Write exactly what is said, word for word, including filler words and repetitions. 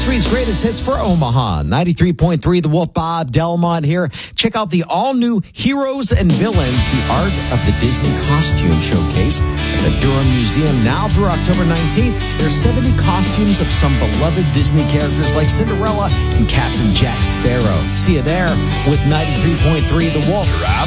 Country's greatest hits for Omaha. ninety-three point three The Wolf, Bob Delmont here. Check out the all-new Heroes and Villains, the Art of the Disney Costume Showcase at the Durham Museum now through October nineteenth. There's seventy costumes of some beloved Disney characters like Cinderella and Captain Jack Sparrow. See you there with ninety-three point three The Wolf.